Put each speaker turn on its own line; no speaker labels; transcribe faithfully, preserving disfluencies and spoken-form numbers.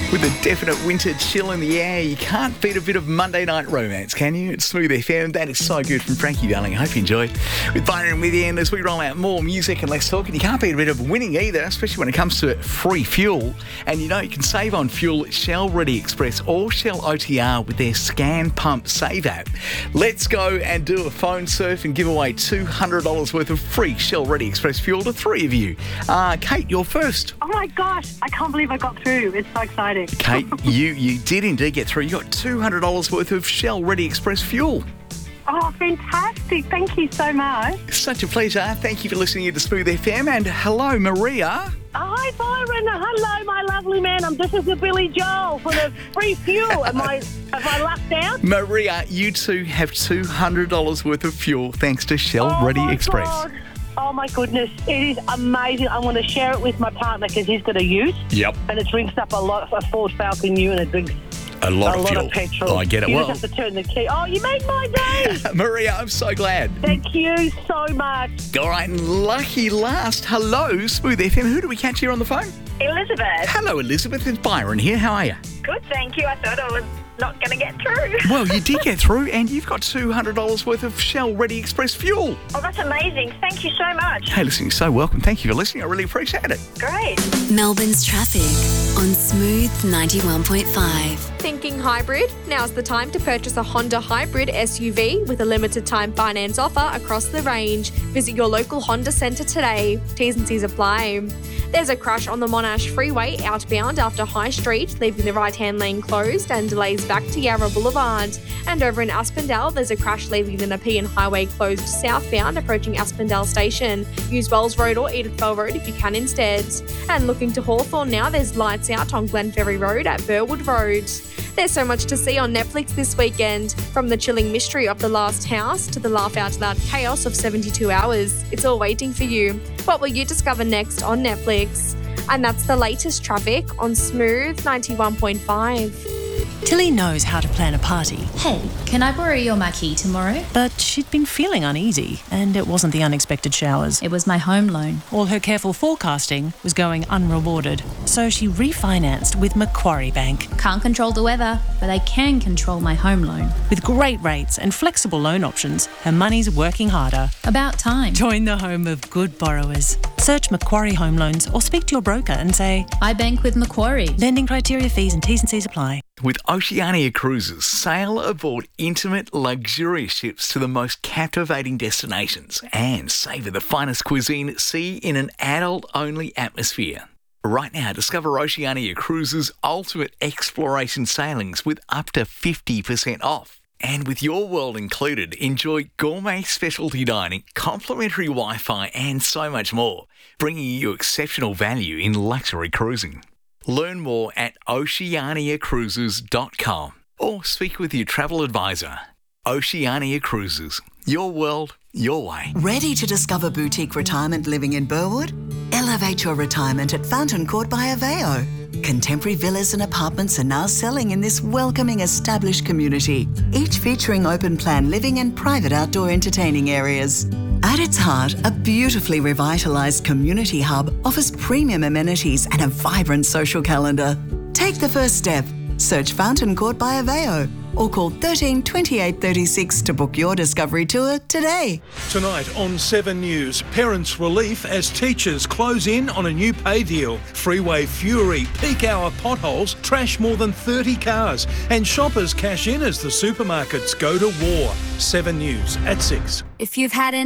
With a definite winter chill in the air, you can't beat a bit of Monday night romance, can you? It's Smooth F M. That is so good from Frankie Darling. I hope you enjoyed. With Byron with you, and as we roll out more music and less talking, you can't beat a bit of winning either, especially when it comes to free fuel. And you know you can save on fuel at Shell Ready Express or Shell O T R with their Scan Pump Save app. Let's go and do a phone surf and give away two hundred dollars worth of free Shell Ready Express fuel to three of you. Uh, Kate, you're first.
Oh my gosh, I can't believe I got through. It's so exciting.
Kate, you, you did indeed get through. You got two hundred dollars worth of Shell Ready Express fuel.
Oh, fantastic. Thank you so much.
Such a pleasure. Thank you for listening to Smooth F M. And hello, Maria.
Hi, Byron. Hello, my lovely man. I'm this is the Billy Joel for the free fuel. Am I, have I lucked out?
Maria, you two have two hundred dollars worth of fuel thanks to Shell
Oh,
Ready
my
Express.
God. Oh, my goodness. It is amazing. I want to share it with my partner because he's got a ute.
Yep.
And it drinks up a lot, a Ford Falcon ute, and it drinks
A lot
a
of
lot
fuel.
of petrol.
Oh, I get it.
You
Well,
just have to turn the key. Oh, you made my day.
Maria, I'm so glad.
Thank you so much.
All right, and lucky last. Hello, Smooth F M. Who do we catch here on the phone?
Elizabeth.
Hello, Elizabeth. It's Byron here. How are you?
Good, thank you. I thought I was not going to get through.
Well, you did get through, and you've got two hundred dollars worth of Shell Ready Express fuel.
Oh, that's amazing. Thank you so much.
Hey, listen, you're so welcome. Thank you for listening. I really appreciate it.
Great.
Melbourne's traffic on Smooth ninety-one point five.
Thinking hybrid? Now's the time to purchase a Honda hybrid S U V with a limited time finance offer across the range. Visit your local Honda centre today. T's and C's apply. There's a crash on the Monash Freeway outbound after High Street, leaving the right-hand lane closed and delays back to Yarra Boulevard. And over in Aspendale, there's a crash leaving the Nepean Highway closed southbound approaching Aspendale Station. Use Wells Road or Edithvale Road if you can instead. And looking to Hawthorn now, there's lights out on Glenferrie Road at Burwood Road. There's so much to see on Netflix this weekend, from the chilling mystery of The Last House to the laugh-out-loud chaos of seventy-two hours. It's all waiting for you. What will you discover next on Netflix? And that's the latest traffic on Smooth ninety-one point five.
Tilly knows how to plan a party,
Hey, can I borrow your marquee tomorrow?
but she'd been feeling uneasy, and it wasn't the unexpected showers.
It was my home loan.
All her careful forecasting was going unrewarded, so she refinanced with Macquarie Bank.
Can't control the weather, but I can control my home loan.
With great rates and flexible loan options, her money's working harder.
About time.
Join the home of good borrowers. Search Macquarie Home Loans or speak to your broker and say,
I bank with Macquarie.
lending criteria, fees and T's and C's apply.
With Oceania Cruises, sail aboard intimate, luxurious ships to the most captivating destinations and savour the finest cuisine at sea in an adult-only atmosphere. Right now, discover Oceania Cruises' ultimate exploration sailings with up to fifty percent off. And with your world included, enjoy gourmet specialty dining, complimentary Wi-Fi and so much more, bringing you exceptional value in luxury cruising. Learn more at oceania cruises dot com or speak with your travel advisor. Oceania Cruises, your world, your way.
Ready to discover boutique retirement living in Burwood? Elevate your retirement at Fountain Court by Aveo. Contemporary villas and apartments are now selling in this welcoming established community, each featuring open plan living and private outdoor entertaining areas. At its heart, a beautifully revitalised community hub offers premium amenities and a vibrant social calendar. Take the first step. Search Fountain Court by Aveo or call thirteen twenty-eight thirty-six to book your discovery tour today.
Tonight on Seven News, parents' relief as teachers close in on a new pay deal. Freeway fury, peak hour potholes, trash more than thirty cars, and shoppers cash in as the supermarkets go to war. Seven News at six.
If you've had an